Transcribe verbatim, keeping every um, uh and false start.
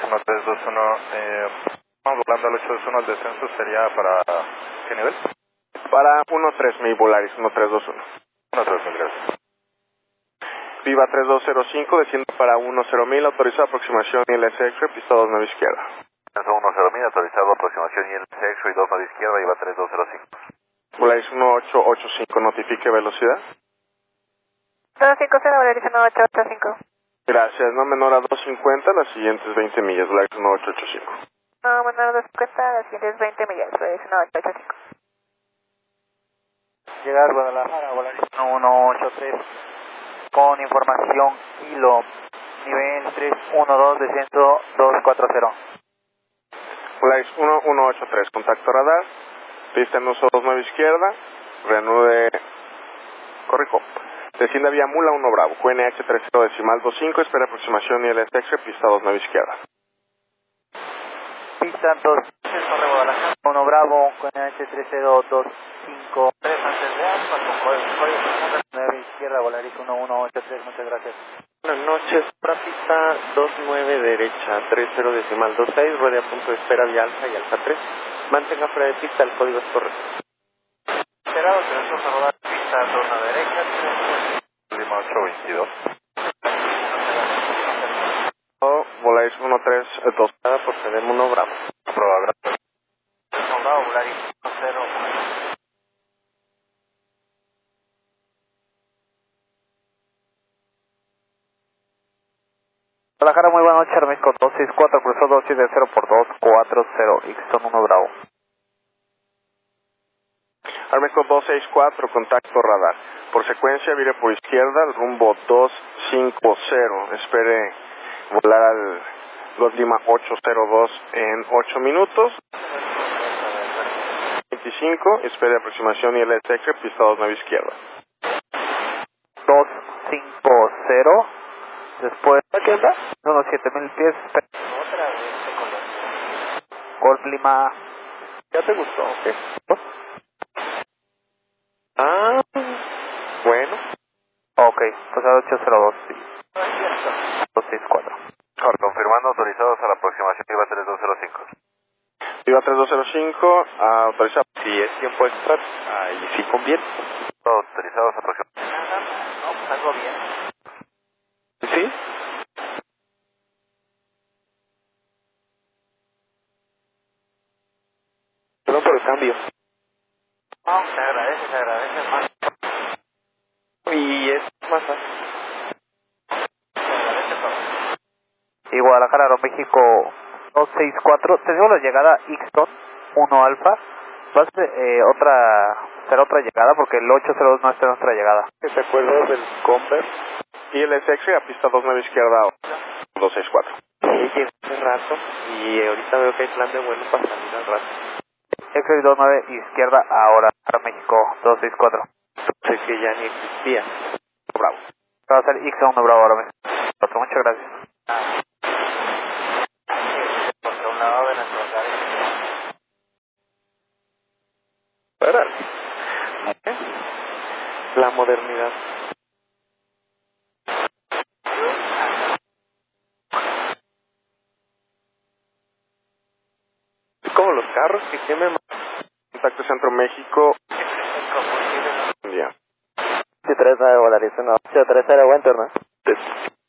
uno tres dos uno, eh, vamos volando al ocho dos uno, el descenso sería para ¿qué nivel? Para uno tres mil Volaris, uno tres dos uno. uno tres mil, gracias. Viva tres dos cero cinco, desciende para uno cero mil, autorizado aproximación I L S X-ray, pista dos nueve izquierda. Descenso uno cero mil, autorizado aproximación y el sexo y dos nueve izquierda, Viva tres dos cero cinco. Volaris uno ocho ocho cinco, notifique velocidad. dos cinco cero, Volaris uno ocho ocho cinco. Gracias, no menor a dos cincuenta, las siguientes veinte millas, Volaris uno ocho ocho cinco. No menor a dos cincuenta, las siguientes veinte millas, Volaris uno ocho ocho cinco. Llegar a Guadalajara, Volaris uno ocho tres, con información kilo, nivel tres uno dos, descenso dos cuatro cero. Volaris uno uno ocho tres, contacto radar, pista en uso dos nueve izquierda, reanude, corrijo, descienda vía Mula uno Bravo, Q N H tres cero decimal dos cinco, espera aproximación I L S X, pista dos nueve izquierda. Pista dos, Torre Guadalajara, uno Bravo, Q N H tres cero dos cinco, tres antes de alfa, con código nueve izquierda, Volaris uno uno ocho tres, muchas gracias. Buenas noches, para pista dos nueve derecha, tres cero decimal dos seis, ruede a punto de espera vía alfa y alfa tres. Mantenga fuera de pista, el código es correcto. Esperado, tenemos a rodar pista dos a derecha, Lima ocho veintidós. Volaris uno tres dos. Procedemos uno Bravo. Probable. uno Bravo, Volaris uno cero uno. Guadalajara, muy buenas noches, Armisco dos seis cuatro, cruzó dos siete cero por dos cuatro cero, Ixton uno Bravo. Armeco dos seis cuatro, contacto radar. Por secuencia, vire por izquierda, al rumbo dos cinco cero. Espere volar al dos Lima ocho cero dos en ocho minutos. veinticinco, espere aproximación I L S X, pista dos nueve izquierda. dos cinco cero, después, ¿qué onda? Unos siete mil pies. Otra vez, Golf Lima. ¿ya te gustó? ¿Qué? Ah, bueno. Ok, pues a ocho cero dos, sí. dos seis cuatro. Ahora, confirmando, autorizados a la aproximación Viva tres dos cero cinco. Viva tres dos cero cinco, autorizado. Si es tiempo extra, ahí sí conviene. Autorizados a aproximación. No, pues algo bien. ¿Sí? Perdón por el cambio. No, se agradece, se agradece más. Y es más fácil. Y Guadalajara, Aeroméxico dos seis cuatro, tenemos la llegada Ixton uno Alfa. Va a ser eh, otra, será otra llegada porque el ocho cero dos no está en otra llegada. ¿Te acuerdas del Converse? I L S X a pista dos nueve izquierda, dos seis cuatro. Sí, llegó hace rato y ahorita veo que hay plan de vuelo para salir al rato. X dos nueve izquierda ahora, Aeroméxico dos seis cuatro. Sé que ya ni existía. Bravo. Va a ser Ixton uno Bravo ahora mismo. Muchas gracias. Porque a un lado de nuestro hogar. Órale. La modernidad. Es como los carros que quemen. Contacto Centro México. Ya. tres nueve Volaris uno ocho tres cero, buen turno.